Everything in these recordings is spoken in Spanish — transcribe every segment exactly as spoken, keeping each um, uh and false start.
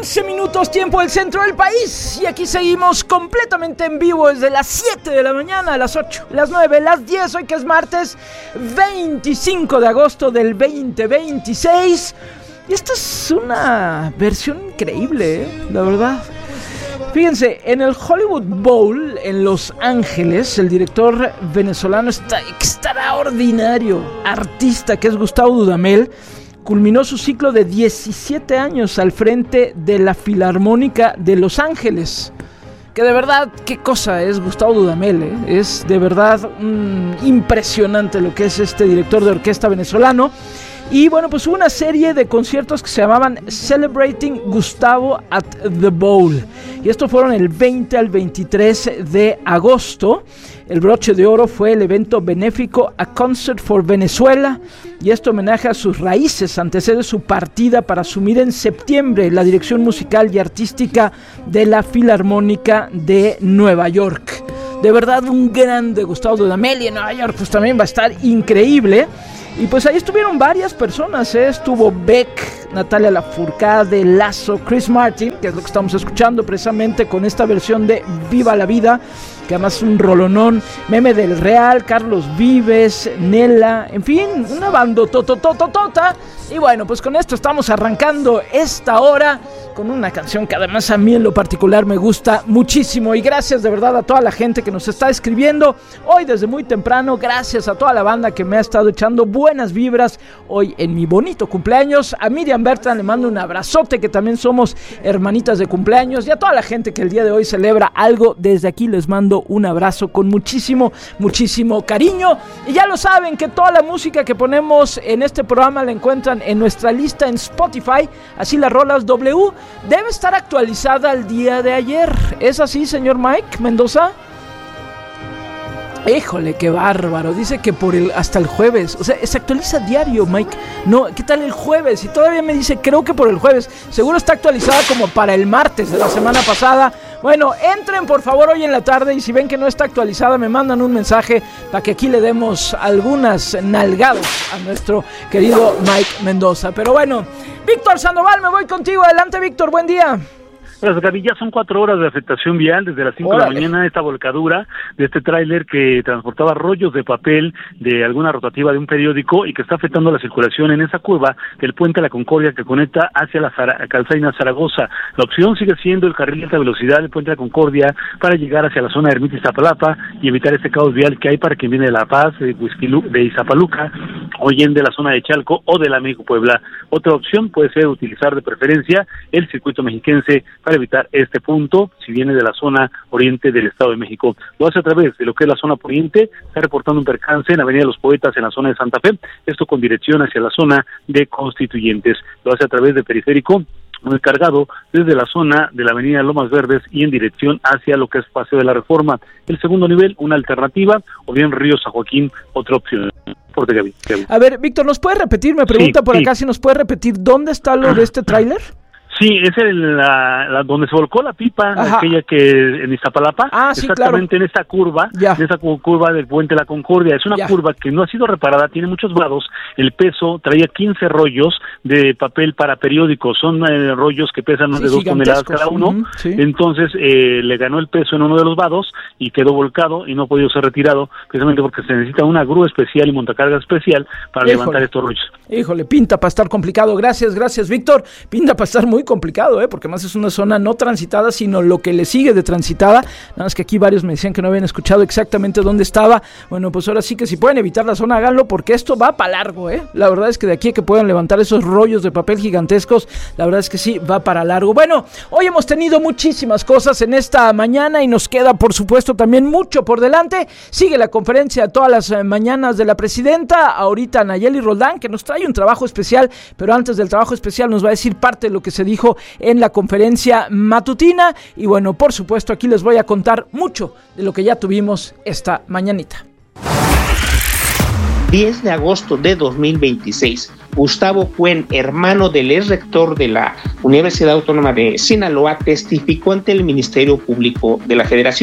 once minutos, tiempo del centro del país. Y aquí seguimos completamente en vivo desde las siete de la mañana, a las ocho, las nueve, las diez. Hoy que es martes veinticinco de agosto del veinte veintiséis. Y esta es una versión increíble, ¿eh? La verdad. Fíjense, en el Hollywood Bowl en Los Ángeles, el director venezolano está extraordinario, artista que es Gustavo Dudamel, culminó su ciclo de diecisiete años al frente de la Filarmónica de Los Ángeles. Que de verdad, qué cosa es Gustavo Dudamel, ¿eh? Es de verdad mmm, impresionante lo que es este director de orquesta venezolano. Y bueno, pues hubo una serie de conciertos que se llamaban Celebrating Gustavo at the Bowl. Y estos fueron el veinte al veintitrés de agosto. El broche de oro fue el evento benéfico A Concert for Venezuela. Y esto homenaje a sus raíces, antecede su partida para asumir en septiembre la dirección musical y artística de la Filarmónica de Nueva York. De verdad, un grande Gustavo Dudamel, y en Nueva York pues también va a estar increíble. Y pues ahí estuvieron varias personas, ¿eh? Estuvo Beck, Natalia Lafourcade, Lazo, Chris Martin, que es lo que estamos escuchando precisamente con esta versión de Viva la Vida, que además es un rolonón, Meme del Real, Carlos Vives, Nela, en fin, una bandototototota. Y bueno, pues con esto estamos arrancando esta hora con una canción que además a mí en lo particular me gusta muchísimo. Y gracias de verdad a toda la gente que nos está escribiendo hoy desde muy temprano. Gracias a toda la banda que me ha estado echando buenas vibras hoy en mi bonito cumpleaños. A Miriam Bertrand le mando un abrazote, que también somos hermanitas de cumpleaños. Y a toda la gente que el día de hoy celebra algo, desde aquí les mando un abrazo con muchísimo, muchísimo cariño. Y ya lo saben que toda la música que ponemos en este programa la encuentran en nuestra lista en Spotify. Así las rolas W debe estar actualizada al día de ayer. ¿Es así, señor Mike Mendoza? Híjole, qué bárbaro. Dice que por el hasta el jueves. O sea, se actualiza diario, Mike. No, ¿qué tal el jueves? Y todavía me dice, creo que por el jueves. Seguro está actualizada como para el martes de la semana pasada. Bueno, entren por favor hoy en la tarde, y si ven que no está actualizada, me mandan un mensaje para que aquí le demos algunas nalgadas a nuestro querido Mike Mendoza. Pero bueno, Víctor Sandoval, me voy contigo. Adelante, Víctor, buen día. Gracias, Gaby. Ya son cuatro horas de afectación vial desde las cinco Órale. de la mañana. Esta volcadura de este tráiler que transportaba rollos de papel de alguna rotativa de un periódico y que está afectando la circulación en esa curva del Puente La Concordia que conecta hacia la Zara- Calzaina Zaragoza. La opción sigue siendo el carril de alta velocidad del Puente La Concordia para llegar hacia la zona de Ermita Iztapalapa y evitar este caos vial que hay para quien viene de La Paz, de, Huizquilu- de Izapaluca, o bien de la zona de Chalco o de la México Puebla. Otra opción puede ser utilizar de preferencia el circuito mexiquense para evitar este punto, si viene de la zona oriente del Estado de México. Lo hace a través de lo que es la zona poniente, está reportando un percance en Avenida de los Poetas en la zona de Santa Fe, esto con dirección hacia la zona de Constituyentes. Lo hace a través de Periférico, muy cargado desde la zona de la avenida Lomas Verdes y en dirección hacia lo que es Paseo de la Reforma. El segundo nivel, una alternativa, o bien Río San Joaquín, otra opción. Por Gaby, Gaby. A ver, Víctor, ¿nos puede repetir? Me pregunta sí, por sí. acá si nos puede repetir dónde está lo de este tráiler. Sí, es el, la, la, donde se volcó la pipa, Ajá. aquella que en Iztapalapa, ah, sí, exactamente claro. en esta curva, ya. en esta curva del Puente La Concordia. Es una ya. curva que no ha sido reparada, tiene muchos vados, el peso traía quince rollos de papel para periódicos, son eh, rollos que pesan más sí, de dos toneladas cada uno, uh-huh, sí. entonces eh, le ganó el peso en uno de los vados y quedó volcado y no ha podido ser retirado, precisamente porque se necesita una grúa especial y montacarga especial para Híjole. levantar estos rollos. Híjole, pinta para estar complicado. Gracias, gracias, Víctor. Pinta para estar muy complicado, ¿eh? Porque más es una zona no transitada, sino lo que le sigue de transitada. Nada más que aquí varios me decían que no habían escuchado exactamente dónde estaba. Bueno, pues ahora sí que si pueden evitar la zona, háganlo, porque esto va para largo, ¿eh? La verdad es que de aquí a que puedan levantar esos rollos de papel gigantescos, la verdad es que sí, va para largo. Bueno, hoy hemos tenido muchísimas cosas en esta mañana y nos queda, por supuesto, también mucho por delante. Sigue la conferencia todas las mañanas de la presidenta. Ahorita Nayeli Roldán, que nos trae un trabajo especial, pero antes del trabajo especial nos va a decir parte de lo que se dijo en la conferencia matutina. Y bueno, por supuesto, aquí les voy a contar mucho de lo que ya tuvimos esta mañanita. diez de agosto de dos mil veintiséis, Gustavo Cuen, hermano del ex rector de la Universidad Autónoma de Sinaloa, testificó ante el Ministerio Público de la Federación.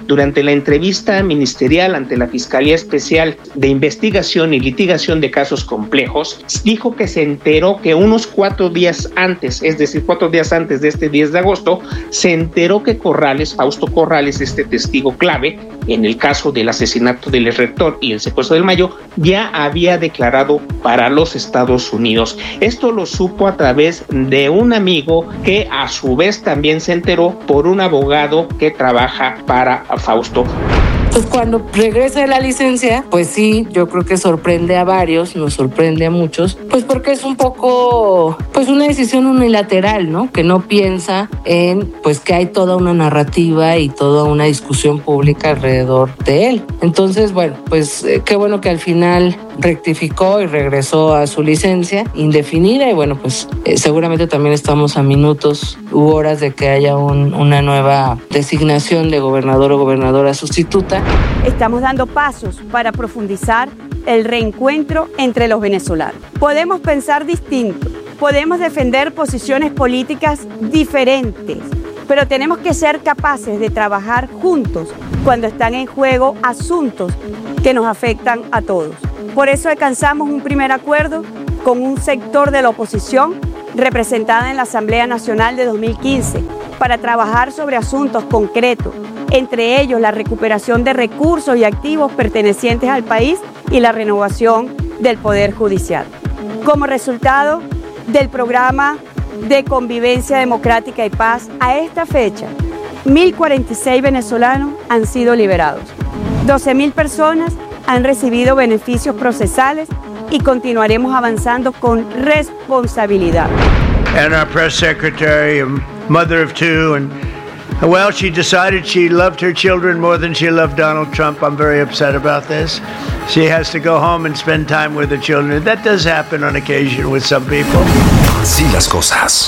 Durante la entrevista ministerial ante la Fiscalía Especial de Investigación y Litigación de Casos Complejos, dijo que se enteró que unos cuatro días antes, es decir, cuatro días antes de este diez de agosto, se enteró que Corrales, Fausto Corrales, este testigo clave en el caso del asesinato del rector y el secuestro del Mayo, ya había declarado para los Estados Unidos. Esto lo supo a través de un amigo que a su vez también se enteró por un abogado que trabaja para Fausto. Pues cuando regresa de la licencia, pues sí, yo creo que sorprende a varios, nos sorprende a muchos, pues porque es un poco, pues una decisión unilateral, ¿no? Que no piensa en, pues que hay toda una narrativa y toda una discusión pública alrededor de él. Entonces, bueno, pues eh, qué bueno que al final rectificó y regresó a su licencia indefinida y bueno, pues eh, seguramente también estamos a minutos u horas de que haya un, una nueva designación de gobernador o gobernadora sustituta. Estamos dando pasos para profundizar el reencuentro entre los venezolanos. Podemos pensar distinto, podemos defender posiciones políticas diferentes, pero tenemos que ser capaces de trabajar juntos cuando están en juego asuntos que nos afectan a todos. Por eso alcanzamos un primer acuerdo con un sector de la oposición representada en la Asamblea Nacional de dos mil quince para trabajar sobre asuntos concretos, entre ellos la recuperación de recursos y activos pertenecientes al país y la renovación del Poder Judicial. Como resultado del programa de convivencia democrática y paz, a esta fecha, mil cuarenta y seis venezolanos han sido liberados, doce mil personas han recibido beneficios procesales y continuaremos avanzando con responsabilidad. And our press secretary, a mother of two, and well, she decided she loved her children more than she loved Donald Trump. I'm very upset about this. She has to go home and spend time with her children. That does happen on occasion with some people. Así las cosas.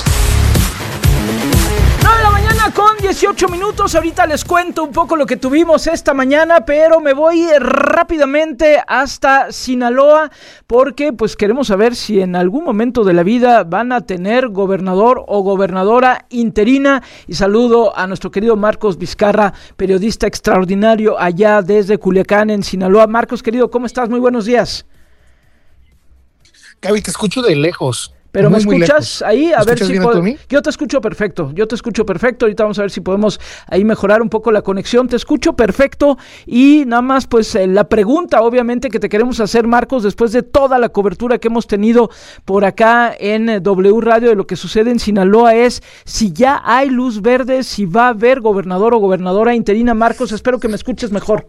Con dieciocho minutos, ahorita les cuento un poco lo que tuvimos esta mañana, pero me voy rápidamente hasta Sinaloa porque pues queremos saber si en algún momento de la vida van a tener gobernador o gobernadora interina, y saludo a nuestro querido Marcos Vizcarra, periodista extraordinario allá desde Culiacán en Sinaloa. Marcos, querido, ¿cómo estás? Muy buenos días. Gaby, te escucho de lejos. Pero muy, me escuchas ahí, a ver si puedo. Yo te escucho perfecto, yo te escucho perfecto. Ahorita vamos a ver si podemos ahí mejorar un poco la conexión. Te escucho perfecto y nada más pues eh, la pregunta obviamente que te queremos hacer, Marcos, después de toda la cobertura que hemos tenido por acá en eh, W Radio de lo que sucede en Sinaloa, es si ya hay luz verde, si va a haber gobernador o gobernadora interina. Marcos, espero que me escuches mejor.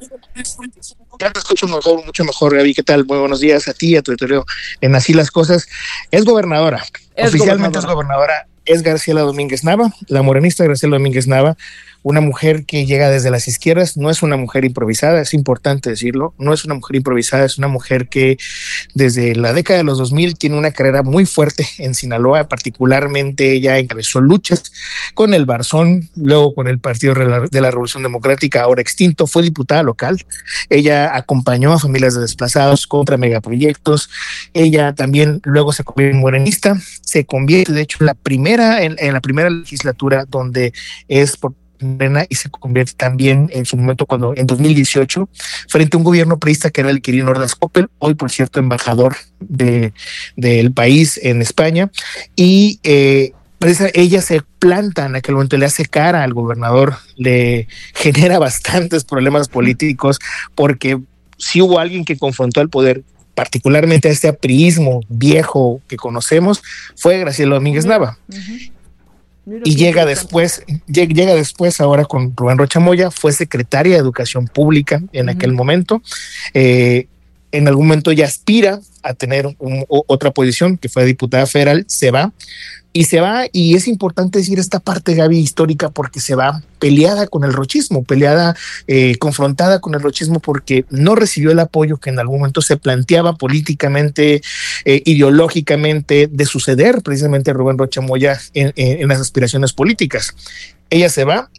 Ya te escucho mejor, mucho mejor, Gaby. ¿Qué tal? Muy buenos días a ti, a tu editorial en Así las Cosas. Es gobernadora. Es Oficialmente gobernadora. es gobernadora. Es Graciela Domínguez Nava, la morenista Graciela Domínguez Nava, una mujer que llega desde las izquierdas. No es una mujer improvisada, es importante decirlo. No es una mujer improvisada, es una mujer que desde la década de los dos mil tiene una carrera muy fuerte en Sinaloa. Particularmente ella encabezó luchas con el Barzón, luego con el Partido de la Revolución Democrática, ahora extinto. Fue diputada local. Ella acompañó a familias de desplazados contra megaproyectos. Ella también luego se convierte en morenista. Se convierte, de hecho, en la primera, en, en la primera legislatura donde es por Morena, y se convierte también en su momento cuando en dos mil dieciocho frente a un gobierno priista que era el Quirino Ordaz Coppel, hoy por cierto embajador de del país en España, y eh, ella se planta en aquel momento, le hace cara al gobernador, le genera bastantes problemas políticos porque si hubo alguien que confrontó al poder, particularmente a este apriismo viejo que conocemos, fue Graciela Domínguez Nava. Uh-huh. Y llega después, llega después ahora con Rubén Rocha Moya, fue secretaria de Educación Pública en uh-huh. aquel momento. Eh, en algún momento ya aspira a tener un, o, otra posición, que fue diputada federal, se va. Y se va, y es importante decir esta parte, Gaby, histórica, porque se va peleada con el rochismo, peleada, eh, confrontada con el rochismo, porque no recibió el apoyo que en algún momento se planteaba políticamente, eh, ideológicamente, de suceder precisamente a Rubén Rocha Moya en, en, en las aspiraciones políticas. Ella se va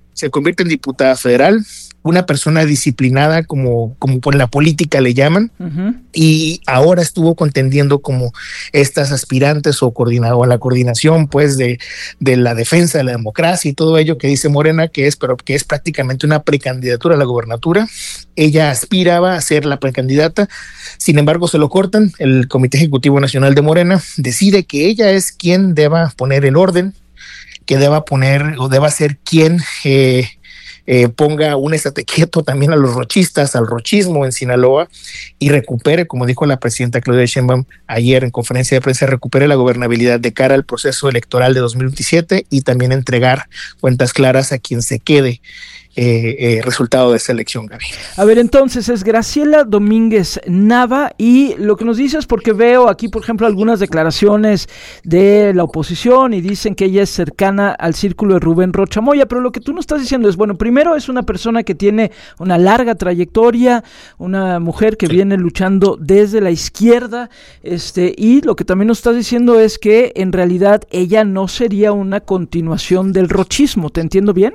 se convierte en diputada federal, una persona disciplinada, como, como por la política le llaman, uh-huh. y ahora estuvo contendiendo como estas aspirantes o coordinado a la coordinación, pues, de, de la defensa de la democracia y todo ello que dice Morena, que es, pero que es prácticamente una precandidatura a la gobernatura. Ella aspiraba a ser la precandidata, sin embargo se lo cortan. El Comité Ejecutivo Nacional de Morena decide que ella es quien deba poner el orden, que deba poner o deba ser quien eh, Eh, ponga un estate quieto también a los rochistas, al rochismo en Sinaloa, y recupere, como dijo la presidenta Claudia Sheinbaum ayer en conferencia de prensa, recupere la gobernabilidad de cara al proceso electoral de dos mil veintisiete y también entregar cuentas claras a quien se quede Eh, eh, resultado de esta elección, Gaby. A ver, entonces es Graciela Domínguez Nava, y lo que nos dices, porque veo aquí, por ejemplo, algunas declaraciones de la oposición y dicen que ella es cercana al círculo de Rubén Rocha Moya, pero lo que tú nos estás diciendo es, bueno, primero es una persona que tiene una larga trayectoria, una mujer que sí. viene luchando desde la izquierda, este, y lo que también nos estás diciendo es que en realidad ella no sería una continuación del rochismo, ¿te entiendo bien?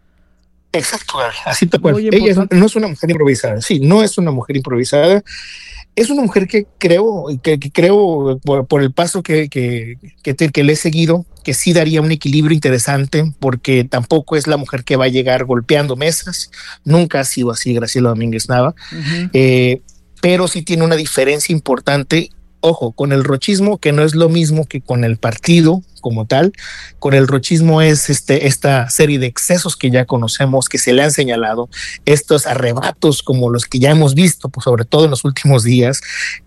Exacto, así te acuerdas. Ella es, no es una mujer improvisada, sí, no es una mujer improvisada, es una mujer que creo, que, que creo por, por el paso que, que, que, te, que le he seguido, que sí daría un equilibrio interesante, porque tampoco es la mujer que va a llegar golpeando mesas, nunca ha sido así Graciela Domínguez Nava, uh-huh. eh, pero sí tiene una diferencia importante. Ojo, con el rochismo, que no es lo mismo que con el partido como tal. Con el rochismo es este, esta serie de excesos que ya conocemos, que se le han señalado, estos arrebatos como los que ya hemos visto, pues sobre todo en los últimos días,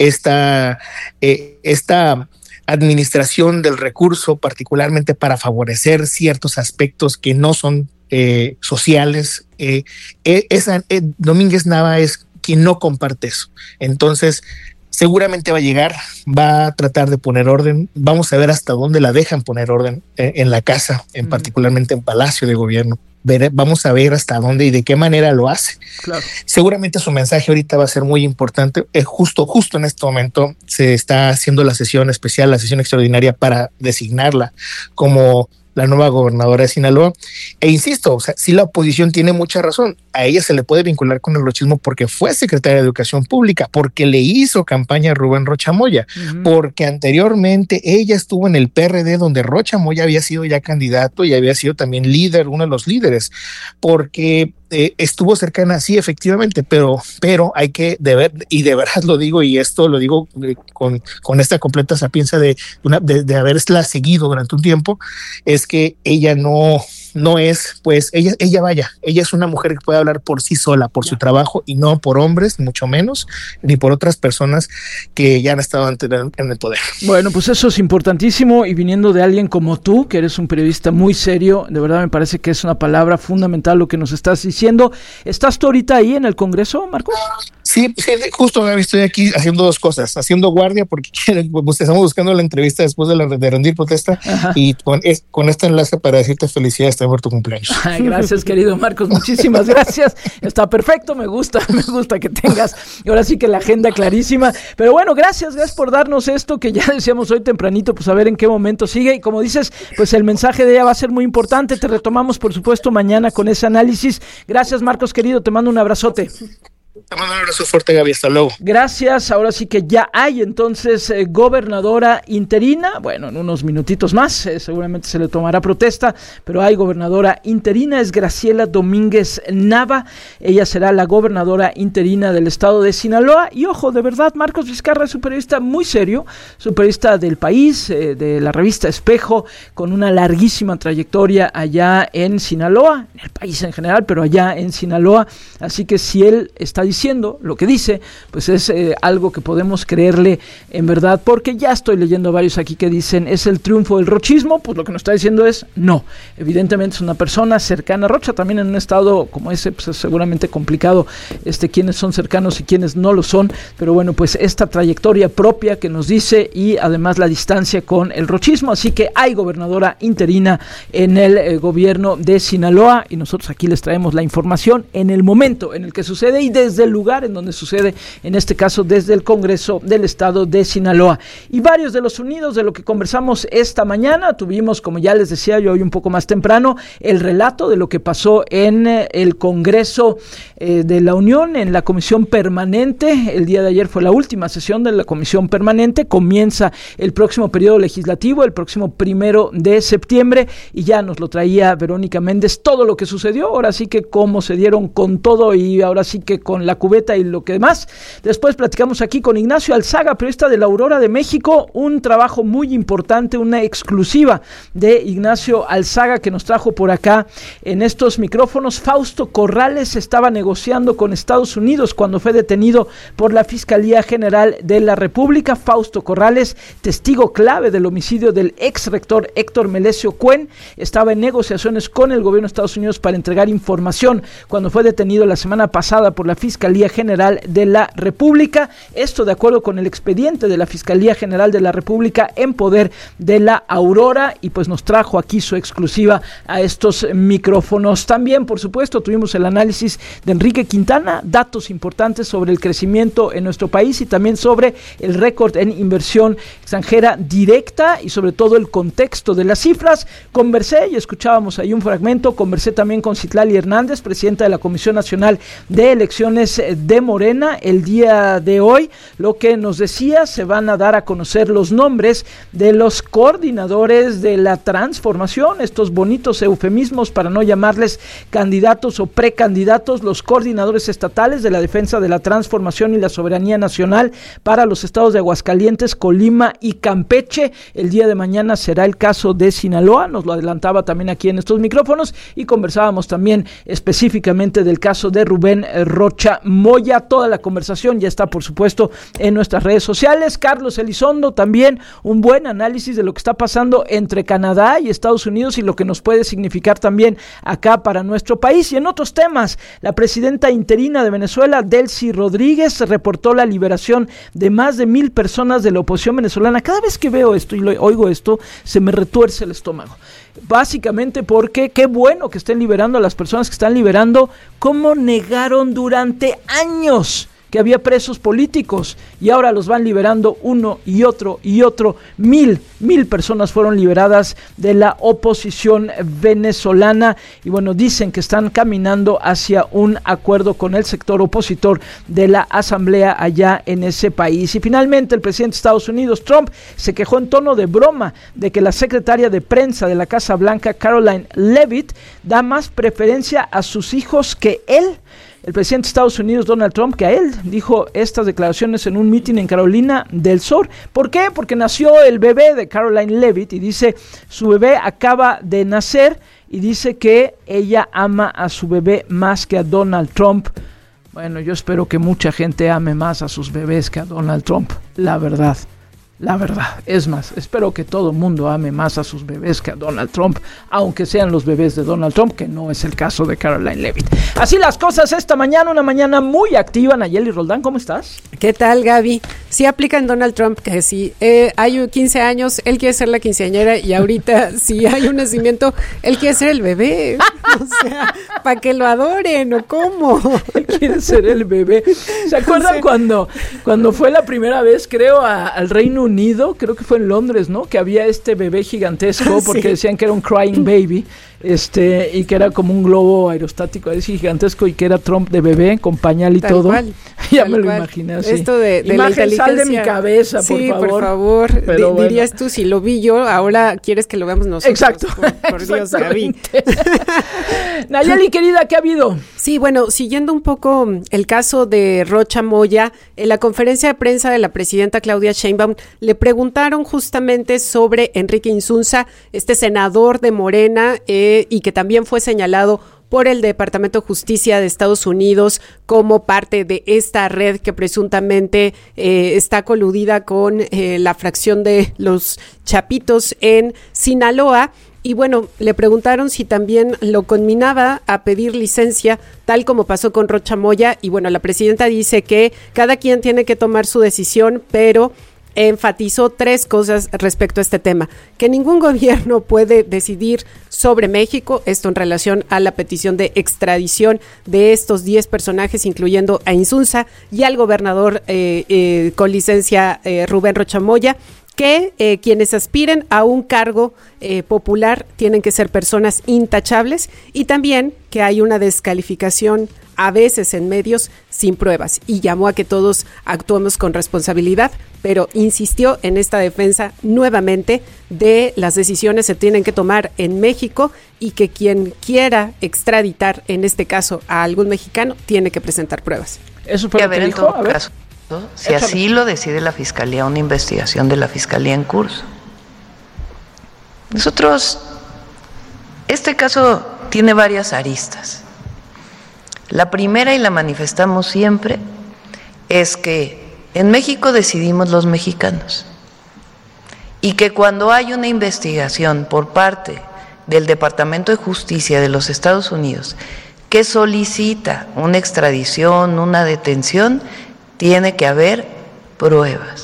esta, eh, esta administración del recurso, particularmente para favorecer ciertos aspectos que no son eh, sociales. Eh, eh, esa, eh, Domínguez Nava es quien no comparte eso. Entonces, seguramente va a llegar, va a tratar de poner orden. Vamos a ver hasta dónde la dejan poner orden en, en la casa, en mm. particularmente en Palacio de Gobierno. Ver, vamos a ver hasta dónde y de qué manera lo hace. Claro. Seguramente su mensaje ahorita va a ser muy importante. Es justo, justo en este momento se está haciendo la sesión especial, la sesión extraordinaria para designarla como la nueva gobernadora de Sinaloa. E insisto, o sea, sí, la oposición tiene mucha razón. A ella se le puede vincular con el rochismo porque fue secretaria de Educación Pública, porque le hizo campaña a Rubén Rocha Moya, uh-huh. porque anteriormente ella estuvo en el P R D, donde Rocha Moya había sido ya candidato y había sido también líder, uno de los líderes, porque eh, estuvo cercana, sí, efectivamente, pero, pero hay que, de ver, y de verdad lo digo, y esto lo digo eh, con, con esta completa sapiencia de, una, de, de haberla seguido durante un tiempo, es que ella no, no es, pues, ella, ella vaya, ella es una mujer que puede hablar por sí sola, por su trabajo, y no por hombres, mucho menos, ni por otras personas que ya han estado en el poder. Bueno, pues eso es importantísimo, y viniendo de alguien como tú, que eres un periodista muy serio, de verdad me parece que es una palabra fundamental lo que nos estás diciendo. ¿Estás tú ahorita ahí en el Congreso, Marcos? Sí, sí, justo Gaby, estoy aquí haciendo dos cosas, haciendo guardia porque pues, estamos buscando la entrevista después de, la, de rendir protesta. Ajá. Y con, es, con este enlace para decirte felicidades por tu cumpleaños. Ay, gracias, querido Marcos, muchísimas gracias. Está perfecto, me gusta, me gusta que tengas ahora sí que la agenda clarísima. Pero bueno, gracias, gracias por darnos esto que ya decíamos hoy tempranito, pues a ver en qué momento sigue. Y como dices, pues el mensaje de ella va a ser muy importante. Te retomamos, por supuesto, mañana con ese análisis. Gracias, Marcos, querido, te mando un abrazote. Te mando un abrazo fuerte, Gaby, hasta luego. Gracias, ahora sí que ya hay entonces eh, gobernadora interina, bueno, en unos minutitos más, eh, seguramente se le tomará protesta, pero hay gobernadora interina, es Graciela Domínguez Nava, ella será la gobernadora interina del estado de Sinaloa, y ojo, de verdad, Marcos Vizcarra es un periodista muy serio, es un periodista del País, eh, de la revista Espejo, con una larguísima trayectoria allá en Sinaloa, en el país en general, pero allá en Sinaloa, así que si él está diciendo lo que dice, pues es eh, algo que podemos creerle en verdad, porque ya estoy leyendo varios aquí que dicen es el triunfo del rochismo, pues lo que nos está diciendo es no, evidentemente es una persona cercana a Rocha, también en un estado como ese, pues es seguramente complicado este quiénes son cercanos y quiénes no lo son, pero bueno, pues esta trayectoria propia que nos dice y además la distancia con el rochismo, así que hay gobernadora interina en el eh, gobierno de Sinaloa y nosotros aquí les traemos la información en el momento en el que sucede y desde desde el lugar en donde sucede, en este caso desde el Congreso del Estado de Sinaloa. Y varios de los sonidos de lo que conversamos esta mañana, tuvimos, como ya les decía yo hoy un poco más temprano, el relato de lo que pasó en eh, el Congreso eh, de la Unión, en la Comisión Permanente. El día de ayer fue la última sesión de la Comisión Permanente, comienza el próximo periodo legislativo, el próximo primero de septiembre, y ya nos lo traía Verónica Méndez, todo lo que sucedió, ahora sí que cómo se dieron con todo y ahora sí que con la cubeta y lo que demás. Después platicamos aquí con Ignacio Alzaga, periodista de La Aurora de México, un trabajo muy importante, una exclusiva de Ignacio Alzaga que nos trajo por acá en estos micrófonos. Fausto Corrales estaba negociando con Estados Unidos cuando fue detenido por la Fiscalía General de la República. Fausto Corrales, testigo clave del homicidio del ex rector Héctor Melesio Cuen, estaba en negociaciones con el gobierno de Estados Unidos para entregar información cuando fue detenido la semana pasada por la Fiscalía General de la República. Esto de acuerdo con el expediente de la Fiscalía General de la República en poder de La Aurora, y pues nos trajo aquí su exclusiva a estos micrófonos. También, por supuesto, tuvimos el análisis de Enrique Quintana, datos importantes sobre el crecimiento en nuestro país y también sobre el récord en inversión extranjera directa y sobre todo el contexto de las cifras. Conversé y escuchábamos ahí un fragmento, conversé también con Citlali Hernández, presidenta de la Comisión Nacional de Elecciones de Morena, el día de hoy. Lo que nos decía, se van a dar a conocer los nombres de los coordinadores de la transformación, estos bonitos eufemismos para no llamarles candidatos o precandidatos, los coordinadores estatales de la defensa de la transformación y la soberanía nacional para los estados de Aguascalientes, Colima y Campeche. El día de mañana será el caso de Sinaloa, nos lo adelantaba también aquí en estos micrófonos, y conversábamos también específicamente del caso de Rubén Rocha Moya. Toda la conversación ya está, por supuesto, en nuestras redes sociales. Carlos Elizondo también, un buen análisis de lo que está pasando entre Canadá y Estados Unidos y lo que nos puede significar también acá para nuestro país. Y en otros temas, la presidenta interina de Venezuela, Delcy Rodríguez, reportó la liberación de más de mil personas de la oposición venezolana. Cada vez que veo esto y lo, oigo esto, se me retuerce el estómago. Básicamente porque qué bueno que estén liberando a las personas que están liberando. ¿Cómo negaron durante años que había presos políticos y ahora los van liberando uno y otro y otro? Mil, mil personas fueron liberadas de la oposición venezolana y bueno, dicen que están caminando hacia un acuerdo con el sector opositor de la asamblea allá en ese país. Y finalmente el presidente de Estados Unidos, Trump, se quejó en tono de broma de que la secretaria de prensa de la Casa Blanca, Caroline Leavitt, da más preferencia a sus hijos que él. El presidente de Estados Unidos, Donald Trump, que a él dijo estas declaraciones en un mitin en Carolina del Sur. ¿Por qué? Porque nació el bebé de Caroline Leavitt y dice, su bebé acaba de nacer y dice que ella ama a su bebé más que a Donald Trump. Bueno, yo espero que mucha gente ame más a sus bebés que a Donald Trump, la verdad. La verdad, es más, espero que todo el mundo ame más a sus bebés que a Donald Trump, aunque sean los bebés de Donald Trump, que no es el caso de Caroline Leavitt. Así las cosas esta mañana, una mañana muy activa. Nayeli Roldán, ¿cómo estás? ¿Qué tal, Gaby? Sí aplica en Donald Trump que si eh, hay quince años, él quiere ser la quinceañera y ahorita si hay un nacimiento, él quiere ser el bebé. O sea, para que lo adoren o cómo. Él quiere ser el bebé. ¿Se acuerdan sí. cuando, cuando fue la primera vez, creo, a, al Reino Unido? Creo que fue en Londres, ¿no? Que había este bebé gigantesco porque sí. decían que era un crying baby. Este, y que era como un globo aerostático así gigantesco y que era Trump de bebé con pañal y tal todo. Cual, ya me lo cual. imaginé así. Esto de, de la inteligencia. Sal de mi cabeza, por sí, favor. por favor. D- bueno. Dirías tú, si lo vi yo, ahora quieres que lo veamos nosotros. Exacto. Por, por Dios, Gaby. Nayeli, querida, ¿qué ha habido? Sí, bueno, siguiendo un poco el caso de Rocha Moya, en la conferencia de prensa de la presidenta Claudia Sheinbaum, le preguntaron justamente sobre Enrique Insunza, este senador de Morena, eh, y que también fue señalado por el Departamento de Justicia de Estados Unidos como parte de esta red que presuntamente eh, está coludida con eh, la fracción de los Chapitos en Sinaloa. Y bueno, le preguntaron si también lo conminaba a pedir licencia, tal como pasó con Rocha Moya. Y bueno, la presidenta dice que cada quien tiene que tomar su decisión, pero enfatizó tres cosas respecto a este tema: que ningún gobierno puede decidir sobre México, esto en relación a la petición de extradición de estos diez personajes, incluyendo a Insunza y al gobernador eh, eh, con licencia eh, Rubén Rocha Moya, que eh, quienes aspiren a un cargo eh, popular tienen que ser personas intachables, y también que hay una descalificación a veces en medios sin pruebas, y llamó a que todos actuemos con responsabilidad, pero insistió en esta defensa nuevamente de las decisiones se tienen que tomar en México, y que quien quiera extraditar, en este caso a algún mexicano, tiene que presentar pruebas. Eso fue lo que dijo. A ver. Si Échale. Así lo decide la Fiscalía, una investigación de la Fiscalía en curso. Nosotros, este caso tiene varias aristas. La primera, y la manifestamos siempre, es que en México decidimos los mexicanos, y que cuando hay una investigación por parte del Departamento de Justicia de los Estados Unidos que solicita una extradición, una detención, tiene que haber pruebas.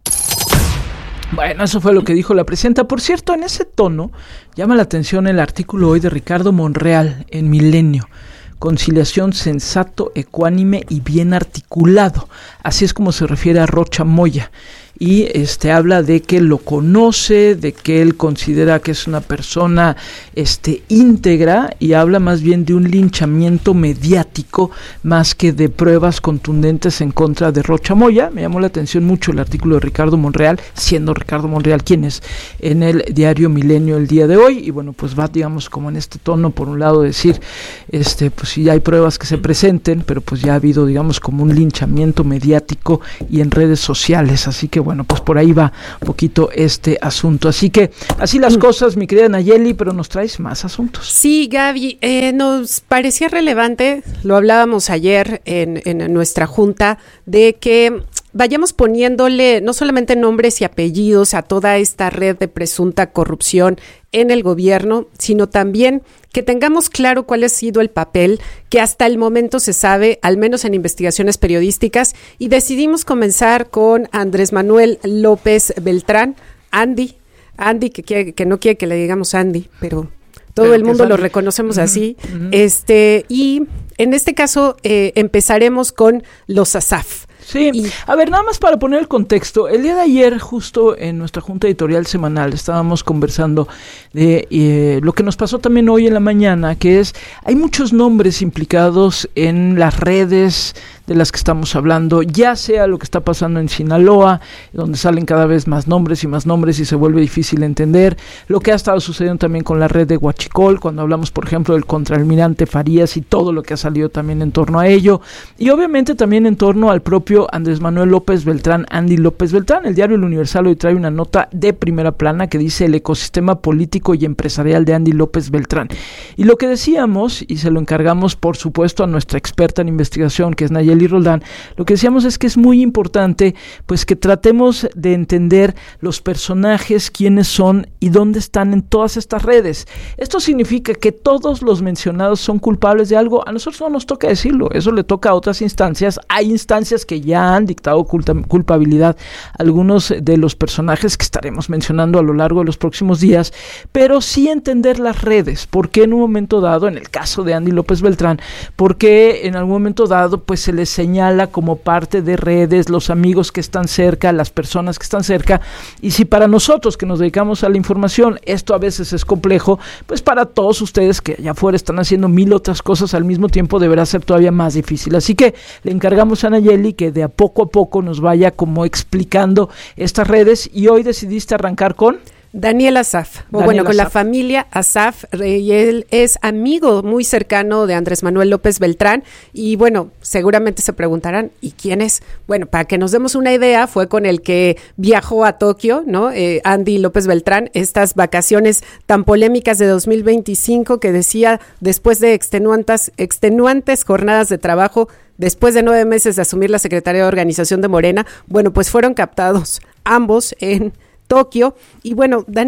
Bueno, eso fue lo que dijo la presidenta. Por cierto, en ese tono llama la atención el artículo hoy de Ricardo Monreal en Milenio. Conciliación sensato, ecuánime y bien articulado. Así es como se refiere a Rocha Moya. Y este habla de que lo conoce, de que él considera que es una persona este íntegra, y habla más bien de un linchamiento mediático más que de pruebas contundentes en contra de Rocha Moya. Me llamó la atención mucho el artículo de Ricardo Monreal, siendo Ricardo Monreal quien es, en el diario Milenio el día de hoy, y bueno, pues va, digamos, como en este tono, por un lado decir, este pues sí hay pruebas que se presenten, pero pues ya ha habido, digamos, como un linchamiento mediático y en redes sociales, así que bueno, pues por ahí va un poquito este asunto. Así que así las cosas, mi querida Nayeli, pero nos traes más asuntos. Sí, Gaby, eh, nos parecía relevante, lo hablábamos ayer en, en nuestra junta, de que vayamos poniéndole no solamente nombres y apellidos a toda esta red de presunta corrupción en el gobierno, sino también que tengamos claro cuál ha sido el papel que hasta el momento se sabe, al menos en investigaciones periodísticas, y decidimos comenzar con Andrés Manuel López Beltrán, Andy, Andy que, quiere, que no quiere que le digamos Andy, pero todo pero el mundo lo reconocemos uh-huh, así, uh-huh. este y en este caso eh, empezaremos con los ASAF. Sí, y, a ver, nada más para poner el contexto, el día de ayer justo en nuestra junta editorial semanal estábamos conversando de eh, lo que nos pasó también hoy en la mañana, que es, hay muchos nombres implicados en las redes de las que estamos hablando, ya sea lo que está pasando en Sinaloa, donde salen cada vez más nombres y más nombres y se vuelve difícil entender, lo que ha estado sucediendo también con la red de Huachicol, cuando hablamos por ejemplo del contraalmirante Farías y todo lo que ha salido también en torno a ello, y obviamente también en torno al propio Andrés Manuel López Beltrán, Andy López Beltrán. El diario El Universal hoy trae una nota de primera plana que dice el ecosistema político y empresarial de Andy López Beltrán. Y lo que decíamos, y se lo encargamos por supuesto a nuestra experta en investigación, que es Nayeli Roldán, lo que decíamos es que es muy importante pues que tratemos de entender los personajes, quiénes son y dónde están en todas estas redes. Esto significa que todos los mencionados son culpables de algo. A nosotros no nos toca decirlo, eso le toca a otras instancias. Hay instancias que ya han dictado culta- culpabilidad a algunos de los personajes que estaremos mencionando a lo largo de los próximos días, pero sí entender las redes, porque en un momento dado, en el caso de Andy López Beltrán, porque en algún momento dado pues se les señala como parte de redes, los amigos que están cerca, las personas que están cerca, y si para nosotros que nos dedicamos a la información esto a veces es complejo, pues para todos ustedes que allá afuera están haciendo mil otras cosas al mismo tiempo deberá ser todavía más difícil. Así que le encargamos a Nayeli que de a poco a poco nos vaya como explicando estas redes, y hoy decidiste arrancar con Daniel Asaf, o bueno, con Asaf. La familia Asaf, y él es amigo muy cercano de Andrés Manuel López Beltrán, y bueno, seguramente se preguntarán, ¿y quién es? Bueno, para que nos demos una idea, fue con el que viajó a Tokio, ¿no? Eh, Andy López Beltrán, estas vacaciones tan polémicas de dos mil veinticinco que decía, después de extenuantes, extenuantes jornadas de trabajo, después de nueve meses de asumir la Secretaría de Organización de Morena, bueno, pues fueron captados ambos en Tokio. Y bueno, Daniel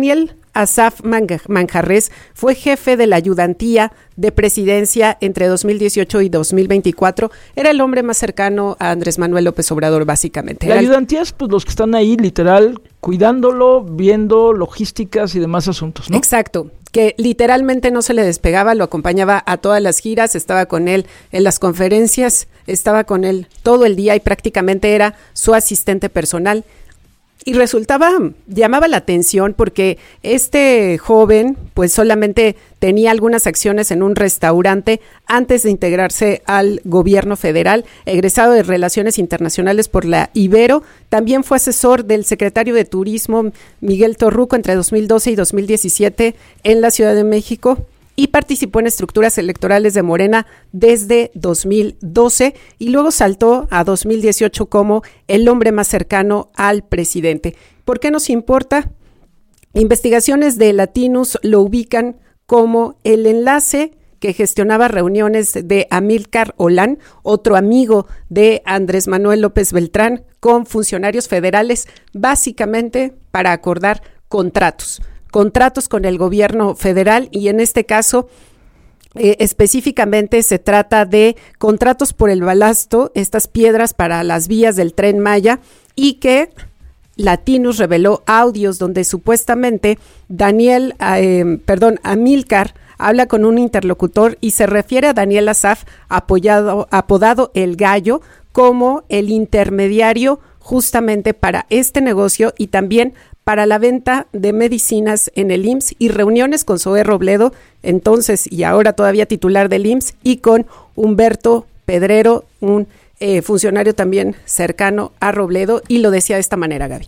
Asaf Manjarrés fue jefe de la ayudantía de presidencia entre dos mil dieciocho y dos mil veinticuatro. Era el hombre más cercano a Andrés Manuel López Obrador, básicamente. La ayudantía es pues los que están ahí, literal, cuidándolo, viendo logísticas y demás asuntos, ¿no? Exacto, que literalmente no se le despegaba, lo acompañaba a todas las giras, estaba con él en las conferencias, estaba con él todo el día y prácticamente era su asistente personal. Y resultaba, llamaba la atención porque este joven pues solamente tenía algunas acciones en un restaurante antes de integrarse al gobierno federal, egresado de Relaciones Internacionales por la Ibero. También fue asesor del secretario de Turismo Miguel Torruco entre dos mil doce y dos mil diecisiete en la Ciudad de México. Y participó en estructuras electorales de Morena desde dos mil doce y luego saltó a dos mil dieciocho como el hombre más cercano al presidente. ¿Por qué nos importa? Investigaciones de Latinus lo ubican como el enlace que gestionaba reuniones de Amílcar Olán, otro amigo de Andrés Manuel López Beltrán, con funcionarios federales, básicamente para acordar contratos. contratos con el gobierno federal y en este caso eh, específicamente se trata de contratos por el balasto, estas piedras para las vías del Tren Maya, y que Latinus reveló audios donde supuestamente Daniel, eh, perdón, Amílcar habla con un interlocutor y se refiere a Daniel Asaf, apoyado, apodado El Gallo, como el intermediario justamente para este negocio y también para la venta de medicinas en el I M S S y reuniones con Zoé Robledo, entonces y ahora todavía titular del I M S S, y con Humberto Pedrero, un eh, funcionario también cercano a Robledo, y lo decía de esta manera, Gaby.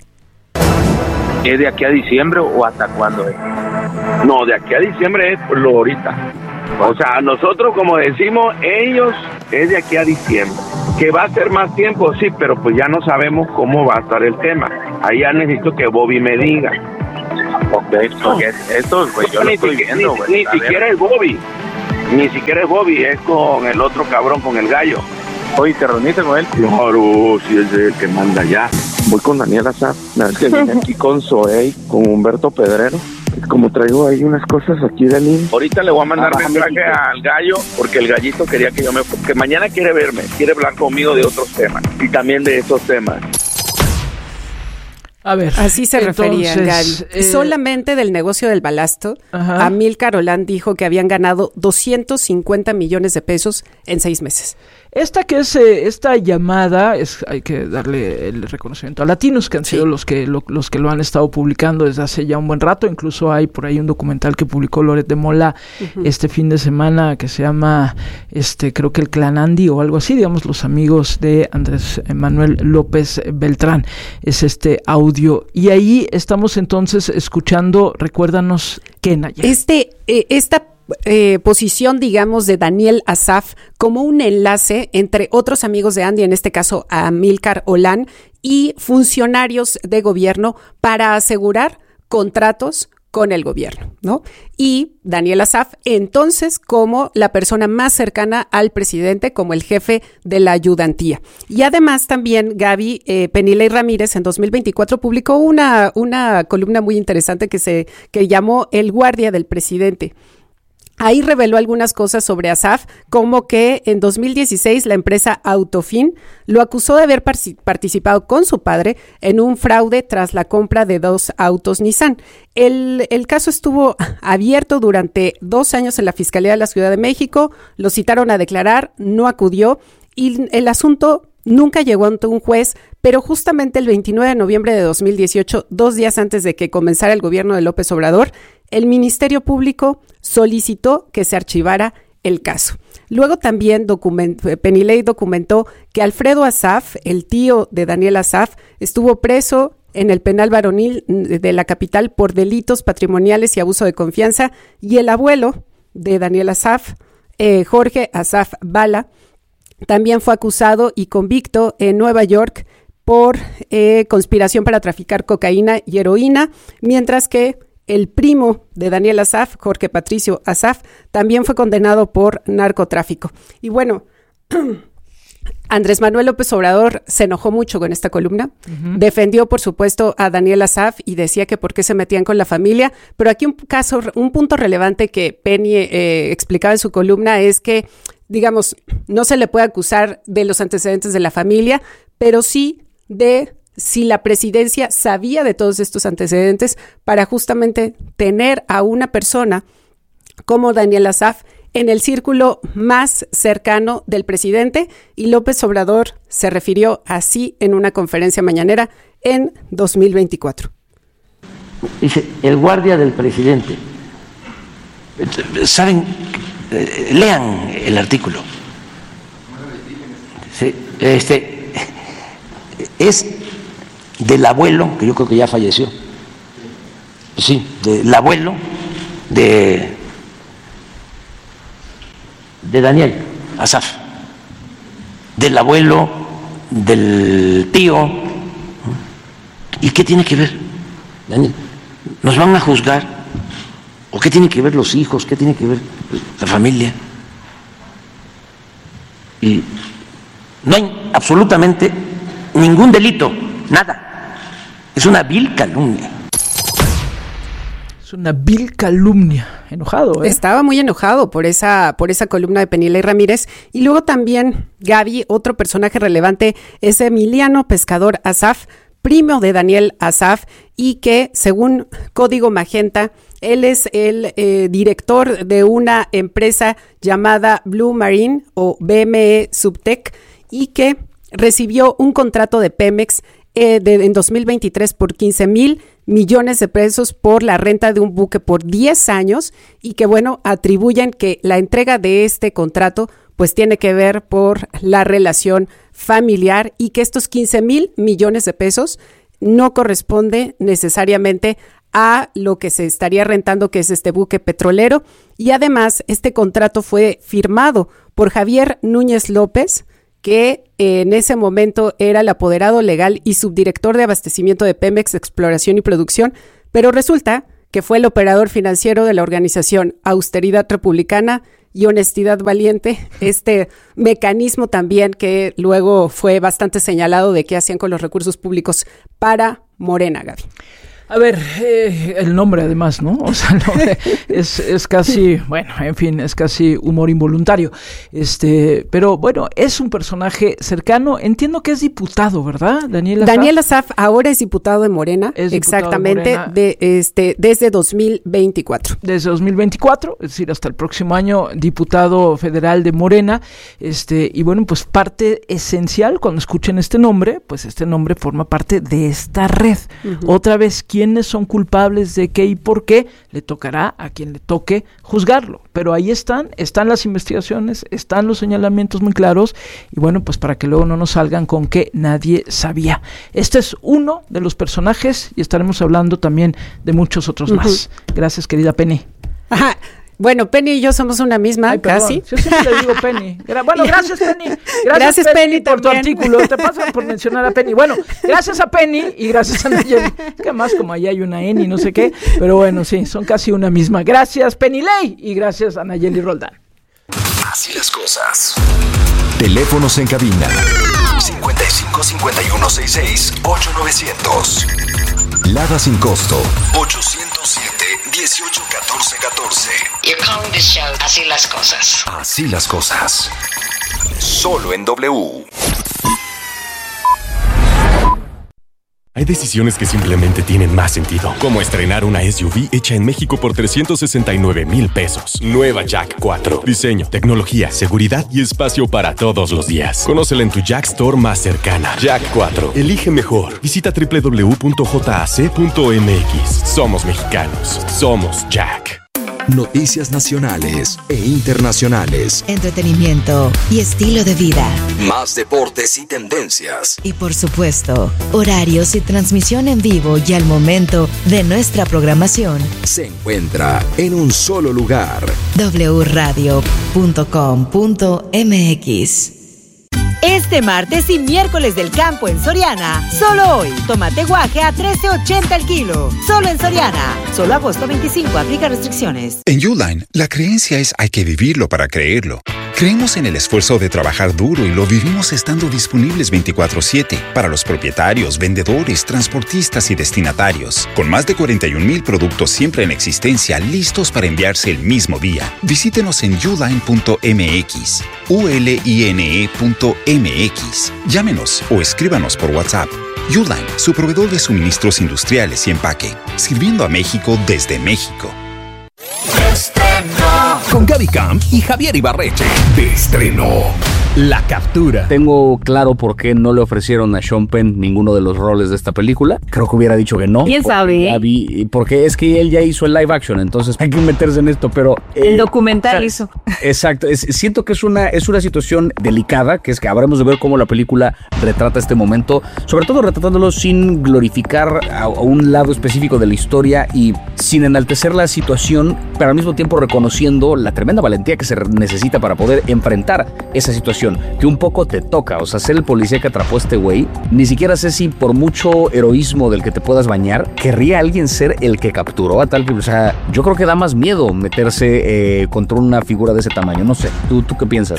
¿Es de aquí a diciembre o hasta cuándo es? No, de aquí a diciembre es por lo ahorita. O sea, nosotros como decimos, ellos es de aquí a diciembre. Que va a ser más tiempo, sí, pero pues ya no sabemos cómo va a estar el tema. Ahí ya necesito que Bobby me diga. Ok, porque esto, pues yo lo estoy viendo, güey. Ni, ni siquiera es Bobby, ni siquiera es Bobby, es con el otro cabrón, con el Gallo. Oye, ¿te reuniste con él? Claro, sí, es el que manda ya. Voy con Daniel Asaf, es que vine aquí con Zoé, con Humberto Pedrero. Como traigo ahí unas cosas aquí de mí. Ahorita le voy a mandar ah, mensaje al Gallo, porque el Gallito quería que yo me... que mañana quiere verme, quiere hablar conmigo de otros temas, y también de esos temas. A ver. Así se entonces, refería, Gaby. Eh, Solamente del negocio del balasto, Amílcar Olán dijo que habían ganado doscientos cincuenta millones de pesos en seis meses. Esta que es eh, esta llamada, es hay que darle el reconocimiento a Latinus, que han sido sí. los que lo, los que lo han estado publicando desde hace ya un buen rato. Incluso hay por ahí un documental que publicó Loret de Mola uh-huh. este fin de semana que se llama, este creo que el Clan Andy o algo así, digamos, los amigos de Andrés Manuel López Beltrán. Es este audio. Y ahí estamos entonces escuchando, recuérdanos qué, Naya. Este, eh, esta Eh, posición, digamos, de Daniel Asaf como un enlace entre otros amigos de Andy, en este caso a Amílcar Olán, y funcionarios de gobierno para asegurar contratos con el gobierno, ¿no? Y Daniel Asaf, entonces, como la persona más cercana al presidente, como el jefe de la ayudantía. Y además también Gaby eh, Penilei Ramírez en dos mil veinticuatro publicó una, una columna muy interesante que se que llamó El guardia del presidente. Ahí reveló algunas cosas sobre Asaf, como que en dos mil dieciséis la empresa Autofin lo acusó de haber participado con su padre en un fraude tras la compra de dos autos Nissan. El, el caso estuvo abierto durante dos años en la Fiscalía de la Ciudad de México, lo citaron a declarar, no acudió y el asunto nunca llegó ante un juez, pero justamente el veintinueve de noviembre de dos mil dieciocho, dos días antes de que comenzara el gobierno de López Obrador, el Ministerio Público solicitó que se archivara el caso. Luego también document, Penilei documentó que Alfredo Asaf, el tío de Daniel Asaf, estuvo preso en el penal varonil de la capital por delitos patrimoniales y abuso de confianza, y el abuelo de Daniel Asaf, eh, Jorge Asaf Bala, también fue acusado y convicto en Nueva York por eh, conspiración para traficar cocaína y heroína, mientras que el primo de Daniel Asaf, Jorge Patricio Asaf, también fue condenado por narcotráfico. Y bueno, Andrés Manuel López Obrador se enojó mucho con esta columna, uh-huh. defendió por supuesto a Daniel Asaf y decía que por qué se metían con la familia, pero aquí un caso, un punto relevante que Penny eh, explicaba en su columna es que, digamos, no se le puede acusar de los antecedentes de la familia, pero sí de si la presidencia sabía de todos estos antecedentes para justamente tener a una persona como Daniel Asaf en el círculo más cercano del presidente, y López Obrador se refirió así en una conferencia mañanera en dos mil veinticuatro. Dice, el guardia del presidente. ¿Saben? Lean el artículo. Sí, este, es del abuelo, que yo creo que ya falleció. Sí, del abuelo de... de Daniel Asaf, del abuelo, del tío. ¿Y qué tiene que ver, Daniel? ¿Nos van a juzgar? ¿O qué tiene que ver los hijos? ¿Qué tiene que ver la familia? Y no hay absolutamente ningún delito, nada. Es una vil calumnia. Una vil calumnia. Enojado, ¿eh? Estaba muy enojado por esa, por esa columna de Penilei Ramírez. Y luego también, Gaby, otro personaje relevante es Emiliano Pescador Asaf, primo de Daniel Asaf, y que, según Código Magenta, él es el eh, director de una empresa llamada Blue Marine o B M E Subtech, y que recibió un contrato de Pemex eh, de, en dos mil veintitrés por quince mil millones de pesos por la renta de un buque por diez años, y que, bueno, atribuyen que la entrega de este contrato pues tiene que ver por la relación familiar, y que estos quince mil millones de pesos no corresponde necesariamente a lo que se estaría rentando, que es este buque petrolero. Y además este contrato fue firmado por Javier Núñez López, que en ese momento era el apoderado legal y subdirector de abastecimiento de Pemex, Exploración y Producción, pero resulta que fue el operador financiero de la organización Austeridad Republicana y Honestidad Valiente, este mecanismo también que luego fue bastante señalado de qué hacían con los recursos públicos para Morena, Gaby. A ver, eh, el nombre además, ¿no? O sea, no, es, es casi, bueno, en fin, es casi humor involuntario. Este, pero bueno, es un personaje cercano. Entiendo que es diputado, ¿verdad? Daniel Asaf. Daniel Asaf ahora es diputado de Morena, es exactamente, de, Morena. de este desde dos mil veinticuatro. Desde dos mil veinticuatro, es decir, hasta el próximo año, diputado federal de Morena. Este, y bueno, pues parte esencial, cuando escuchen este nombre, pues este nombre forma parte de esta red. Uh-huh. Otra vez, ¿quién quiénes son culpables de qué y por qué? Le tocará a quien le toque juzgarlo, pero ahí están, están las investigaciones, están los señalamientos muy claros, y bueno, pues para que luego no nos salgan con que nadie sabía. Este es uno de los personajes, y estaremos hablando también de muchos otros uh-huh. más. Gracias, querida Penny. Ajá. Bueno, Penny y yo somos una misma, Ay, casi. Yo siempre le digo Penny. Bueno, gracias, Penny. Gracias, gracias Penny, Penny por tu artículo. Te pasa por mencionar a Penny. Bueno, gracias a Penny y gracias a Nayeli. Que más como allá hay una N y no sé qué. Pero bueno, sí, son casi una misma. Gracias, Penilei, y gracias a Nayeli Roldán. Así las cosas. Teléfonos en cabina. cincuenta y cinco, cincuenta y uno, sesenta y seis, ocho novecientos. Lada sin costo. ochocientos siete, dieciocho, catorce, catorce. You're calling this show Así las cosas. Así las cosas. Solo en W. Hay decisiones que simplemente tienen más sentido, como estrenar una S U V hecha en México por trescientos sesenta y nueve mil pesos. Nueva Jack cuatro. Diseño, tecnología, seguridad y espacio para todos los días. Conócela en tu Jack Store más cercana. Jack cuatro. Elige mejor. Visita doble u doble u doble u punto j a c punto m x. Somos mexicanos. Somos Jack. Noticias nacionales e internacionales. Entretenimiento y estilo de vida. Más deportes y tendencias. Y por supuesto, horarios y transmisión en vivo y al momento de nuestra programación. Se encuentra en un solo lugar. doble u radio punto com punto m x. Este martes y miércoles del campo en Soriana. Solo hoy, tomate guaje a trece ochenta el kilo. Solo en Soriana. Solo agosto veinticinco, aplica restricciones. En Uline, la creencia es hay que vivirlo para creerlo. Creemos en el esfuerzo de trabajar duro y lo vivimos estando disponibles veinticuatro siete para los propietarios, vendedores, transportistas y destinatarios. Con más de cuarenta y un mil productos siempre en existencia, listos para enviarse el mismo día. Visítenos en uline punto m x, u l i n e punto m x. Llámenos o escríbanos por WhatsApp. Uline, su proveedor de suministros industriales y empaque, sirviendo a México desde México. Con Gaby Camp y Javier Ibarreche. De estreno. La Captura. Tengo claro por qué no le ofrecieron a Sean Penn ninguno de los roles de esta película. Creo que hubiera dicho que no. ¿Quién sabe? Gaby, porque es que él ya hizo el live action, entonces hay que meterse en esto, pero... Eh, el documental hizo. Exacto. Es, siento que es una, es una situación delicada, que es que habremos de ver cómo la película retrata este momento, sobre todo retratándolo sin glorificar a, a un lado específico de la historia y sin enaltecer la situación, pero al mismo tiempo reconociendo la tremenda valentía que se necesita para poder enfrentar esa situación que un poco te toca. O sea, ser el policía que atrapó a este güey, ni siquiera sé si por mucho heroísmo del que te puedas bañar, querría alguien ser el que capturó a tal... O sea, yo creo que da más miedo meterse eh, contra una figura de ese tamaño. No sé, ¿tú, tú qué piensas?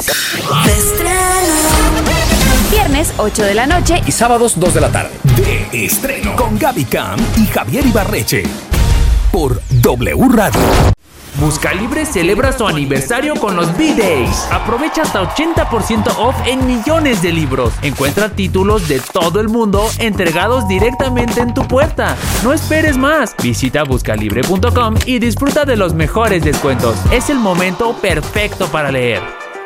Viernes, ocho de la noche y sábados, dos de la tarde. De estreno. Con Gaby Camp y Javier Ibarreche. Por W Radio. Buscalibre celebra su aniversario con los B-Days. Aprovecha hasta ochenta por ciento off en millones de libros. Encuentra títulos de todo el mundo entregados directamente en tu puerta. No esperes más. Visita buscalibre punto com y disfruta de los mejores descuentos. Es el momento perfecto para leer.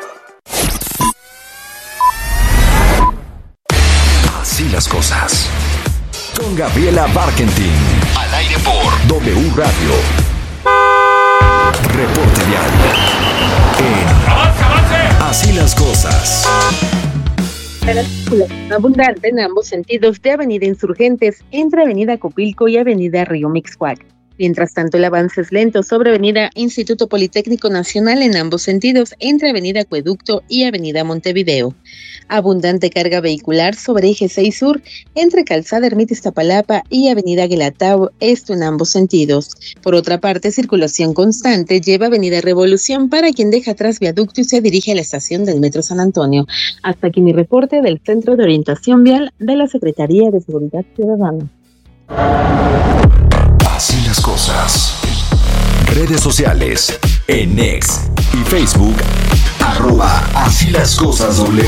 Así las cosas. Con Gabriela Barkentin. Al aire por W Radio. Reporte vial en ¡Avance, avance! Así las cosas. La circulación abundante en ambos sentidos de Avenida Insurgentes entre Avenida Copilco y Avenida Río Mixcoac. Mientras tanto, el avance es lento sobre Avenida Instituto Politécnico Nacional en ambos sentidos entre Avenida Acueducto y Avenida Montevideo. Abundante carga vehicular sobre Eje seis Sur entre Calzada Ermita Iztapalapa y Avenida Guelatao, esto en ambos sentidos. Por otra parte, circulación constante lleva Avenida Revolución para quien deja atrás Viaducto y se dirige a la estación del Metro San Antonio. Hasta aquí mi reporte del Centro de Orientación Vial de la Secretaría de Seguridad Ciudadana. Así las cosas. Redes sociales en X y Facebook, arroba Así las cosas W.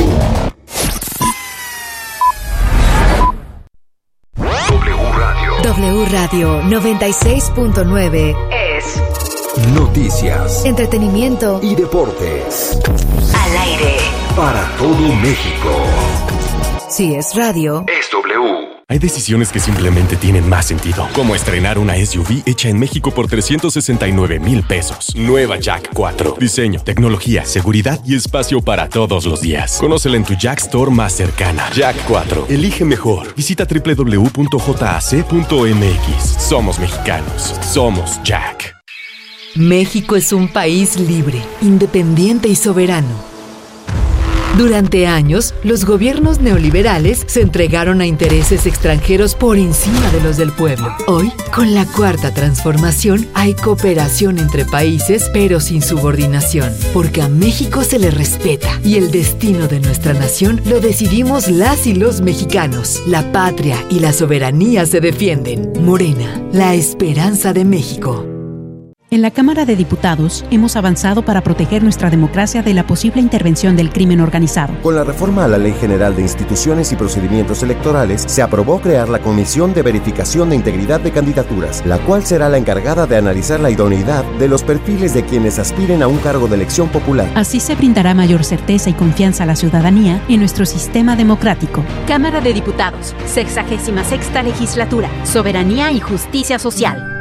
W Radio. W Radio noventa y seis punto nueve es noticias, entretenimiento y deportes. Al aire. Para todo México. Si es radio, es W. Hay decisiones que simplemente tienen más sentido, como estrenar una S U V hecha en México por trescientos sesenta y nueve mil pesos. Nueva Jack cuatro. Diseño, tecnología, seguridad y espacio para todos los días. Conócela en tu Jack Store más cercana. Jack cuatro. Elige mejor. Visita doble u doble u doble u punto j a c punto m x. Somos mexicanos. Somos Jack. México es un país libre, independiente y soberano. Durante años, los gobiernos neoliberales se entregaron a intereses extranjeros por encima de los del pueblo. Hoy, con la Cuarta Transformación, hay cooperación entre países, pero sin subordinación, porque a México se le respeta y el destino de nuestra nación lo decidimos las y los mexicanos. La patria y la soberanía se defienden. Morena, la esperanza de México. En la Cámara de Diputados hemos avanzado para proteger nuestra democracia de la posible intervención del crimen organizado. Con la reforma a la Ley General de Instituciones y Procedimientos Electorales, se aprobó crear la Comisión de Verificación de Integridad de Candidaturas, la cual será la encargada de analizar la idoneidad de los perfiles de quienes aspiren a un cargo de elección popular. Así se brindará mayor certeza y confianza a la ciudadanía en nuestro sistema democrático. Cámara de Diputados, sexagésima sexta legislatura, Soberanía y Justicia Social.